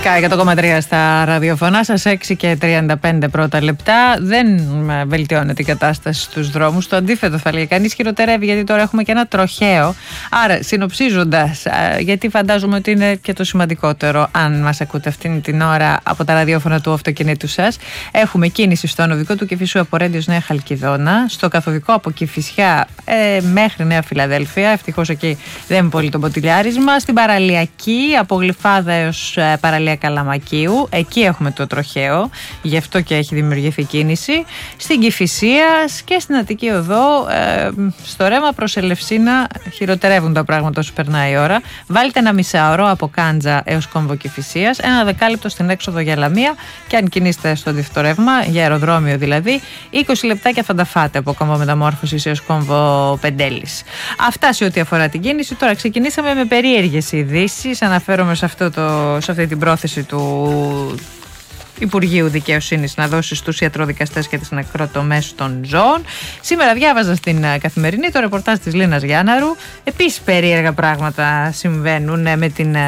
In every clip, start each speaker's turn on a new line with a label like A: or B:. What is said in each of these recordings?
A: 100,3 στα ραδιοφωνά σας, 6 και 35 πρώτα λεπτά. Δεν βελτιώνεται η κατάσταση στους δρόμους. Το αντίθετο θα λέγει κανείς, χειροτερεύει, γιατί τώρα έχουμε και ένα τροχαίο. Άρα, συνοψίζοντας, γιατί φαντάζομαι ότι είναι και το σημαντικότερο, αν μας ακούτε αυτήν την ώρα από τα ραδιόφωνα του αυτοκινήτου σας, έχουμε κίνηση στον οδικό του Κηφισού από Ρέντιος Νέα Χαλκιδόνα, στο καθοδικό από Κηφισιά μέχρι Νέα Φιλαδέλφια. Ευτυχώς εκεί δεν είναι πολύ το ποτηλιάρισμα. Στην παραλιακή από Γλυφάδα έως παραλία Καλαμακίου, εκεί έχουμε το τροχαίο, γι' αυτό και έχει δημιουργηθεί κίνηση. Στην Κηφισίας και στην Αττική Οδό, στο ρέμα προς Ελευσίνα χειροτερεύουν τα πράγματα όσο περνάει η ώρα. Βάλτε ένα μισάωρο από Κάντζα έως Κόμβο Κηφισίας, ένα δεκάλεπτο στην έξοδο για Λαμία, και αν κινείστε στο αντίθετο ρεύμα, για αεροδρόμιο δηλαδή, 20 λεπτάκια θα τα φάτε από Κόμβο Μεταμόρφωσης έως Κόμβο Πεντέλης. Αυτά σε ό,τι αφορά την κίνηση. Τώρα ξεκινήσαμε με περίεργες ειδήσεις. Αναφέρομαι σε αυτή την πρόθεση του Υπουργείου Δικαιοσύνης να δώσει στους ιατροδικαστές και τις νεκροτομές των ζώων. Σήμερα διάβαζα στην Καθημερινή το ρεπορτάζ της Λίνας Γιάνναρου. Επίσης περίεργα πράγματα συμβαίνουν με την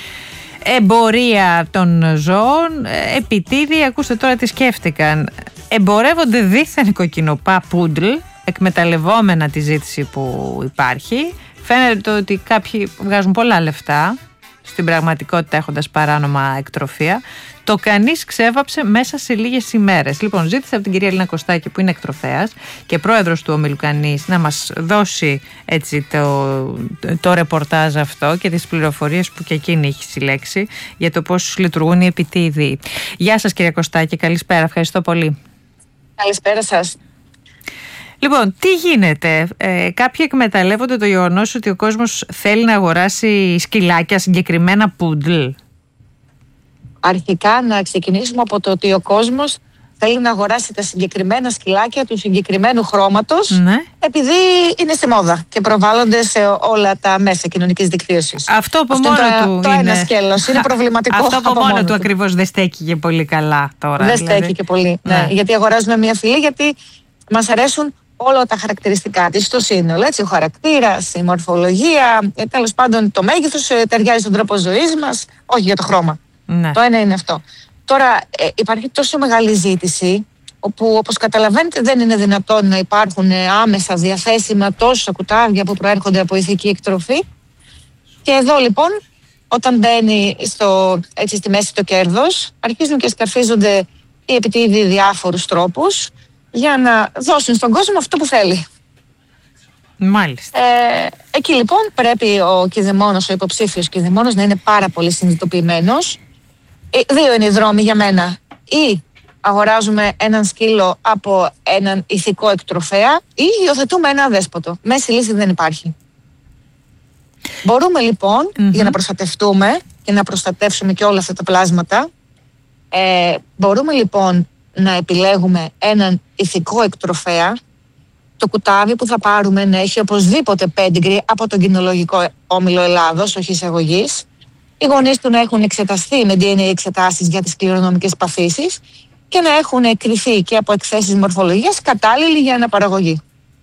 A: εμπορία των ζώων. Επιτίδη, ακούστε τώρα τι σκέφτηκαν. Εμπορεύονται δίθεν κοκκινοπά πούντλ, εκμεταλλευόμενα τη ζήτηση που υπάρχει. Φαίνεται ότι κάποιοι βγάζουν πολλά λεφτά, στην πραγματικότητα έχοντας παράνομα εκτροφία. Το κανείς ξέβαψε μέσα σε λίγες ημέρες. Λοιπόν, ζήτησε από την κυρία Ελίνα Κωστάκη, που είναι εκτροφέας και πρόεδρος του Ομίλου Κανείς, να μας δώσει έτσι το ρεπορτάζ αυτό και τις πληροφορίες που και εκείνη έχει συλλέξει για το πώς λειτουργούν οι επιτίδοι. Γεια σας κυρία Κωστάκη, καλησπέρα, ευχαριστώ πολύ.
B: Καλησπέρα σας.
A: Λοιπόν, τι γίνεται? Κάποιοι εκμεταλλεύονται το γεγονός ότι ο κόσμος θέλει να αγοράσει σκυλάκια, συγκεκριμένα πούντλ.
B: Αρχικά να ξεκινήσουμε από το ότι ο κόσμος θέλει να αγοράσει τα συγκεκριμένα σκυλάκια του συγκεκριμένου χρώματος, ναι, επειδή είναι στη μόδα και προβάλλονται σε όλα τα μέσα κοινωνικής δικτύωσης.
A: Αυτό από μόνο του
B: το ένα σκέλος είναι προβληματικό.
A: Αυτό από μόνο του ακριβώς δεν στέκει και πολύ καλά τώρα.
B: Δεν στέκει και πολύ, ναι. Γιατί αγοράζουμε μια φυλή, γιατί μας αρέσουν όλα τα χαρακτηριστικά της στο σύνολο. Έτσι, ο χαρακτήρας, η μορφολογία, τέλος πάντων το μέγεθος ταιριάζει στον τρόπο ζωής μας, όχι για το χρώμα. Ναι. Το ένα είναι αυτό. Τώρα υπάρχει τόσο μεγάλη ζήτηση, όπου όπως καταλαβαίνετε δεν είναι δυνατόν να υπάρχουν άμεσα διαθέσιμα τόσα κουτάβια που προέρχονται από ηθική εκτροφή. Και εδώ λοιπόν, όταν μπαίνει στη μέση το κέρδος, αρχίζουν και σκαρφίζονται οι επιτίδοι διάφορους τρόπους για να δώσουν στον κόσμο αυτό που θέλει.
A: Μάλιστα.
B: Εκεί λοιπόν πρέπει ο κηδεμόνος, ο υποψήφιος κηδεμόνος, να είναι πάρα πολύ συνειδητοποιημένος. Δύο είναι οι δρόμοι για μένα. Ή αγοράζουμε έναν σκύλο από έναν ηθικό εκτροφέα, ή υιοθετούμε ένα αδέσποτο. Μέση λύση δεν υπάρχει. Μπορούμε λοιπόν, για να προστατευτούμε και να προστατεύσουμε και όλα αυτά τα πλάσματα, μπορούμε λοιπόν να επιλέγουμε έναν ηθικό εκτροφέα. Το κουτάβι που θα πάρουμε να έχει οπωσδήποτε pedigree από τον Κινολογικό Όμιλο Ελλάδος, όχι εισαγωγής. Οι γονείς του να έχουν εξεταστεί με DNA εξετάσεις για τις κληρονομικές παθήσεις και να έχουν κρυφεί και από εκθέσεις μορφολογίας κατάλληλοι για αναπαραγωγή.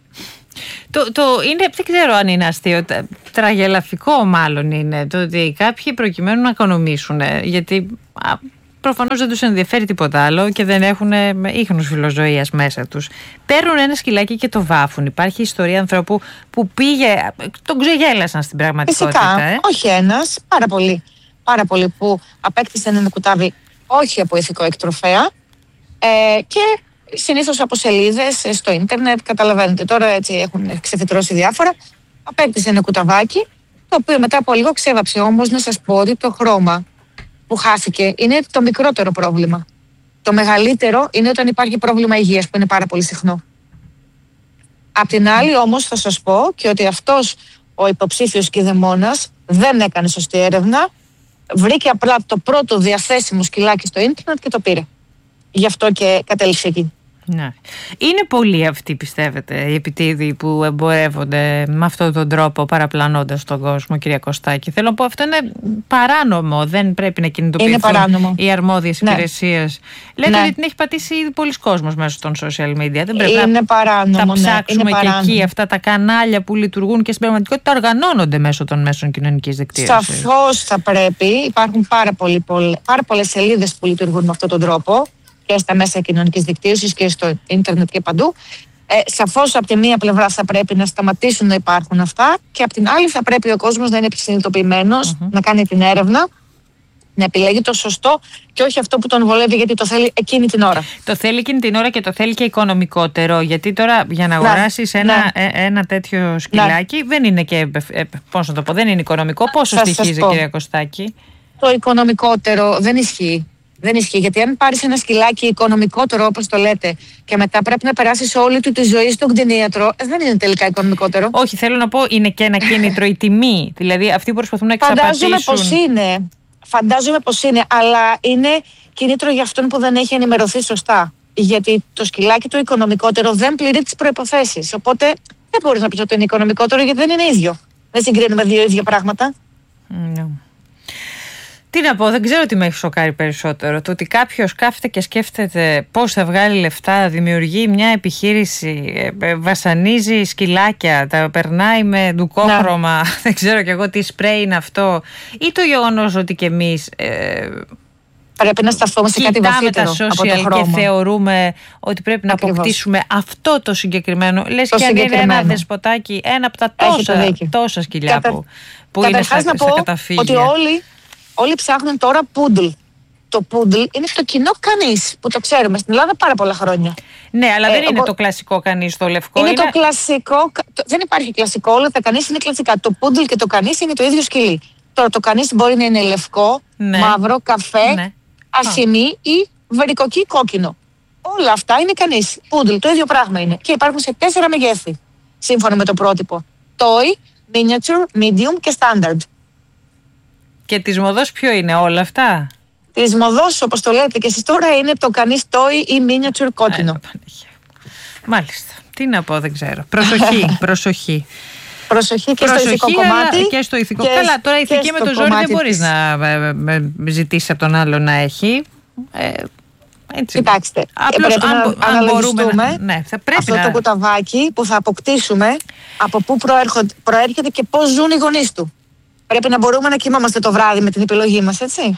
A: Είναι, δεν ξέρω αν είναι αστείο, τραγελαφικό μάλλον είναι το ότι κάποιοι προκειμένου να οικονομήσουν, γιατί προφανώς δεν τους ενδιαφέρει τίποτα άλλο και δεν έχουν ίχνους φιλοζωίας μέσα τους, παίρνουν ένα σκυλάκι και το βάφουν. Υπάρχει ιστορία ανθρώπου που πήγε, τον ξεγέλασαν στην πραγματικότητα.
B: Φυσικά, όχι ένας, πάρα πολλοί που απέκτησαν ένα κουτάβι όχι από ηθικό εκτροφέα και συνήθως από σελίδες στο ίντερνετ, καταλαβαίνετε τώρα, έτσι έχουν ξεφυτρώσει διάφορα, απέκτησε ένα κουταβάκι, το οποίο μετά από λίγο ξέβαψε. Όμως να σας πω ότι το χρώμα που χάθηκε είναι το μικρότερο πρόβλημα. Το μεγαλύτερο είναι όταν υπάρχει πρόβλημα υγείας, που είναι πάρα πολύ συχνό. Απ' την άλλη όμως θα σας πω και ότι αυτός ο υποψήφιος κηδεμόνας δεν έκανε σωστή έρευνα, βρήκε απλά το πρώτο διαθέσιμο σκυλάκι στο ίντερνετ και το πήρε. Γι' αυτό και κατέληξε εκεί.
A: Ναι. Είναι πολλοί αυτοί, πιστεύετε, οι επιτίδιοι που εμπορεύονται με αυτόν τον τρόπο, παραπλανώντας τον κόσμο, κυρία Κωστάκη? Θέλω να πω, αυτό είναι παράνομο. Δεν πρέπει να κινητοποιηθούν οι αρμόδιες υπηρεσίες. Λέτε ότι την έχει πατήσει ήδη πολλοί κόσμος μέσω των social media. Δεν πρέπει να τα ψάξουμε και εκεί. Αυτά τα κανάλια που λειτουργούν και στην πραγματικότητα οργανώνονται μέσω των μέσων κοινωνικής δικτύωσης.
B: Σαφώς θα πρέπει. Υπάρχουν πάρα πολλές σελίδες που λειτουργούν με αυτόν τον τρόπο, και στα μέσα κοινωνικής δικτύωσης και στο ίντερνετ και παντού. Σαφώς από τη μία πλευρά θα πρέπει να σταματήσουν να υπάρχουν αυτά, και από την άλλη θα πρέπει ο κόσμος να είναι συνειδητοποιημένος, να κάνει την έρευνα, να επιλέγει το σωστό και όχι αυτό που τον βολεύει γιατί το θέλει εκείνη την ώρα.
A: Το θέλει εκείνη την ώρα και το θέλει και οικονομικότερο, γιατί τώρα για να αγοράσεις ένα τέτοιο σκυλάκι δεν είναι και, πώς να το πω, δεν είναι οικονομικό. Πόσο στοιχίζει, κυρία Κωστάκη?
B: Το οικονομικότερο δεν ισχύει. Δεν ισχύει, γιατί αν πάρεις ένα σκυλάκι οικονομικότερο, όπως το λέτε, και μετά πρέπει να περάσεις όλη του τη ζωή στον κτηνίατρο, δεν είναι τελικά οικονομικότερο.
A: Όχι, θέλω να πω, είναι και ένα κίνητρο η τιμή. Δηλαδή, αυτοί που προσπαθούν να εξαπατήσουν.
B: Φαντάζομαι πως είναι, αλλά είναι κίνητρο για αυτόν που δεν έχει ενημερωθεί σωστά. Γιατί το σκυλάκι το οικονομικότερο δεν πληρεί τις προϋποθέσεις. Οπότε δεν μπορείς να πεις ότι είναι οικονομικότερο, γιατί δεν είναι ίδιο. Δεν συγκρίνουμε δύο ίδια πράγματα.
A: Τι να πω, δεν ξέρω τι με έχει σοκάρει περισσότερο. Το ότι κάποιος κάθεται και σκέφτεται πώς θα βγάλει λεφτά, δημιουργεί μια επιχείρηση, βασανίζει σκυλάκια, τα περνάει με ντουκόχρωμα, δεν ξέρω κι εγώ τι σπρέι είναι αυτό, ή το γεγονός ότι κι εμείς
B: πρέπει να σταθούμε σε κάτι βαθύτερο από το χρώμα
A: και θεωρούμε ότι πρέπει να αποκτήσουμε αυτό το συγκεκριμένο. Λες και αν είναι ένα δεσποτάκι, ένα από τα τόσα σκυλιά που είναι στα καταφύγια.
B: Ότι όλοι ψάχνουν τώρα πούντλ. Το πούντλ είναι στο κοινό κανείς, που το ξέρουμε στην Ελλάδα πάρα πολλά χρόνια.
A: Ναι, αλλά δεν είναι το κλασικό κανείς το λευκό.
B: Είναι το κλασικό. Δεν υπάρχει κλασικό, όλα τα κανείς είναι κλασικά. Το πούντλ και το κανείς είναι το ίδιο σκυλί. Τώρα το κανείς μπορεί να είναι λευκό, μαύρο, καφέ, ασημί ή βερικοκί κόκκινο. Όλα αυτά είναι κανείς. Πούντλ, το ίδιο πράγμα είναι. Και υπάρχουν σε 4 μεγέθη, σύμφωνα με το πρότυπο. Toy, miniature, medium και standard.
A: Και της μοδός ποιο είναι όλα αυτά?
B: Της μοδός, όπως το λέτε και εσείς τώρα, είναι το κανείς toy ή miniature κόκκινο.
A: Μάλιστα. Τι να πω, δεν ξέρω. Προσοχή, προσοχή.
B: Προσοχή και στο ηθικό κομμάτι.
A: Και στο ηθικό. Καλά, τώρα ηθική με το ζόρι δεν μπορείς να ζητήσεις από τον άλλο να έχει. Έτσι.
B: Κοιτάξτε,
A: απλώς,
B: πρέπει να αναλογιστούμε αυτό το κουταβάκι που θα αποκτήσουμε, από πού προέρχεται και πώς ζουν οι γονείς του. Πρέπει να μπορούμε να κοιμόμαστε το βράδυ με την επιλογή μας, έτσι.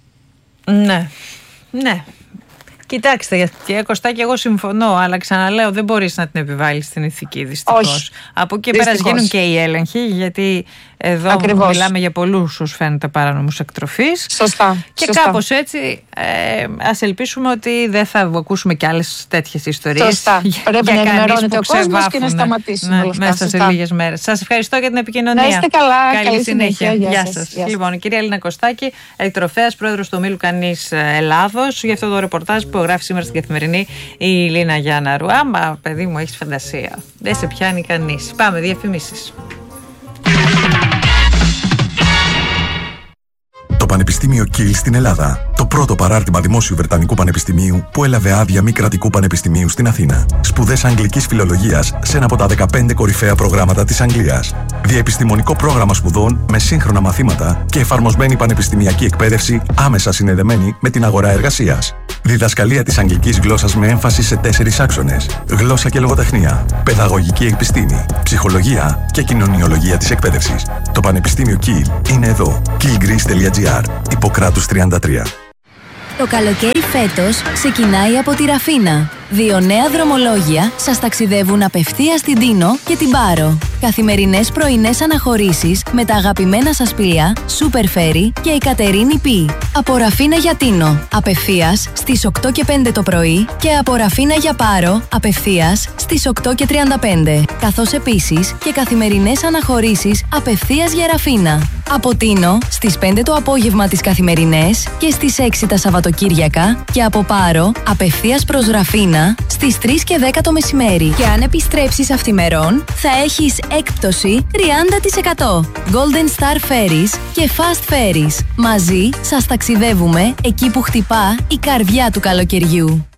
A: Ναι. Κοιτάξτε, κυρία Κωστάκη, εγώ συμφωνώ, αλλά ξαναλέω, δεν μπορείς να την επιβάλλεις στην ηθική, δυστυχώς.
B: Όχι.
A: Από εκεί πέρα γίνουν και οι έλεγχοι, γιατί εδώ μιλάμε για πολλούς όσους φαίνεται παράνομους εκτροφής.
B: Σωστά.
A: Και κάπως έτσι ας ελπίσουμε ότι δεν θα ακούσουμε κι άλλες τέτοιες ιστορίες.
B: Σωστά. Πρέπει να ενημερώνεται ο κόσμος και να σταματήσουν όλα αυτά.
A: Μέσα σε λίγες μέρες. Σας ευχαριστώ για την επικοινωνία.
B: Να είστε καλά.
A: Καλή συνέχεια. Γεια σας. Λοιπόν, η κυρία Έλληνα Κωστάκη, εκτροφέας, πρόεδρος του Ομίλου Κανείς Ελλάδος, για αυτό το ρεπορτάζ που γράφει σήμερα στην Καθημερινή η Λίνα Γιάνναρου. Άμα, παιδί μου, έχεις φαντασία. Δεν σε πιάνει κανείς. Πάμε, διαφημίσεις.
C: Το Πανεπιστήμιο Κιλ στην Ελλάδα. Το πρώτο παράρτημα δημόσιου Βρετανικού Πανεπιστημίου που έλαβε άδεια μη κρατικού πανεπιστημίου στην Αθήνα. Σπουδές αγγλικής φιλολογίας σε ένα από τα 15 κορυφαία προγράμματα της Αγγλίας. Διεπιστημονικό πρόγραμμα σπουδών με σύγχρονα μαθήματα και εφαρμοσμένη πανεπιστημιακή εκπαίδευση άμεσα συνδεδεμένη με την αγορά εργασίας. Διδασκαλία της αγγλικής γλώσσας με έμφαση σε 4 άξονες. Γλώσσα και λογοτεχνία, παιδαγωγική επιστήμη, ψυχολογία και κοινωνιολογία της εκπαίδευσης. Το Πανεπιστήμιο Κιλ είναι εδώ. killgreece.gr, Ιπποκράτους 33.
D: Το καλοκαίρι φέτος ξεκινάει από τη Ραφίνα. 2 νέα δρομολόγια σας ταξιδεύουν απευθείας στην Τίνο και την Πάρο. Καθημερινές πρωινές αναχωρήσεις με τα αγαπημένα σας πλοία Super Ferry και η Κατερίνη Π. Από Ραφίνα για Τίνο, απευθείας στις 8 και 5 το πρωί, και από Ραφίνα για Πάρο, απευθείας στις 8 και 35. Καθώς επίσης και καθημερινές αναχωρήσεις απευθείας για Ραφίνα. Από Τίνο στις 5 το απόγευμα τις καθημερινές και στις 6 τα Σαββατοκύριακα, και από Πάρο απευθείας προς Ραφίνα στις 3 και 10 το μεσημέρι. Και αν επιστρέψεις αυθημερών, θα έχεις έκπτωση 30%. Golden Star Ferries και Fast Ferries. Μαζί σας ταξιδεύουμε εκεί που χτυπά η καρδιά του καλοκαιριού.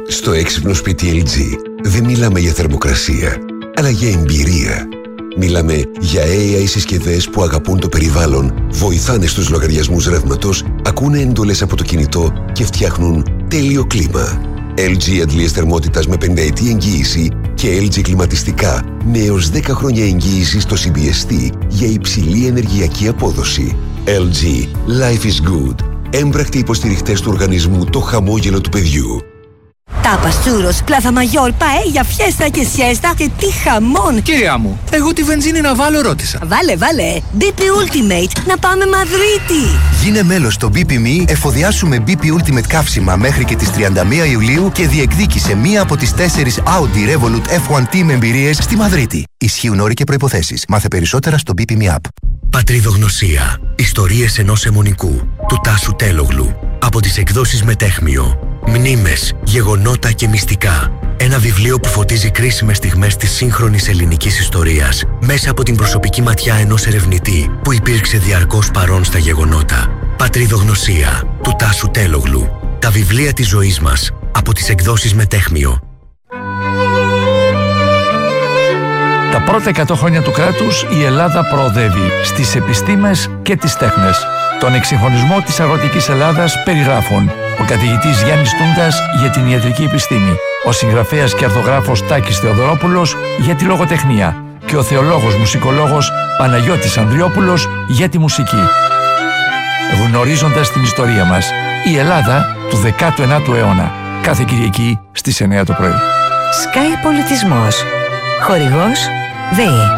E: Στο έξυπνο σπίτι LG δεν μιλάμε για θερμοκρασία, αλλά για εμπειρία. Μιλάμε για AI συσκευές που αγαπούν το περιβάλλον, βοηθάνε στους λογαριασμούς ρεύματος, ακούνε εντολές από το κινητό και φτιάχνουν τέλειο κλίμα. LG αντλίες θερμότητας με 50 ετή εγγύηση και LG κλιματιστικά με έως 10 χρόνια εγγύηση στο CBST για υψηλή ενεργειακή απόδοση. LG. Life is good. Έμπρακτοι υποστηριχτές του οργανισμού Το Χαμόγελο του Παιδιού.
F: Τάπας, τσούρος, πλάθα μαγιόρ, παέλια, φιέστα και σιέστα και τι χαμόν!
G: Κυρία μου, εγώ τη βενζίνη να βάλω ρώτησα.
F: Βάλε, BP Ultimate, να πάμε Μαδρίτη!
H: Γίνε μέλος στο BP.me, εφοδιάσου με BP Ultimate καύσιμα μέχρι και τις 31 Ιουλίου και διεκδίκησε μία από τις 4 Audi Revolut F1 Team εμπειρίες στη Μαδρίτη. Ισχύουν όροι και προϋποθέσεις. Μάθε περισσότερα στο BP.me app.
I: Πατριδογνωσία. Ιστορίες ενός αιμονικού. Του Τάσου Τέλογλου. Από τις εκδόσεις Μετέχμιο. Μνήμες, γεγονότα και μυστικά. Ένα βιβλίο που φωτίζει κρίσιμες στιγμές της σύγχρονης ελληνικής ιστορίας μέσα από την προσωπική ματιά ενός ερευνητή που υπήρξε διαρκώς παρόν στα γεγονότα. Πατριδογνωσία. Του Τάσου Τέλογλου. Τα βιβλία της ζωής μας. Από τις εκδόσεις Μετέχμιο.
J: Τα πρώτα 100 χρόνια του κράτους η Ελλάδα προοδεύει στις επιστήμες και τις τέχνες. Τον εξυγχρονισμό της αγροτικής Ελλάδας περιγράφουν ο καθηγητής Γιάννης Τούντας για την ιατρική επιστήμη, ο συγγραφέας και αρθογράφος Τάκης Θεοδωρόπουλος για τη λογοτεχνία και ο θεολόγος μουσικολόγος Παναγιώτης Ανδριόπουλος για τη μουσική. Γνωρίζοντας την ιστορία μας, η Ελλάδα του 19ου αιώνα. Κάθε Κυριακή στις 9 το πρωί.
F: Sky Πολιτισμός. Χορηγός ΔΕΗ.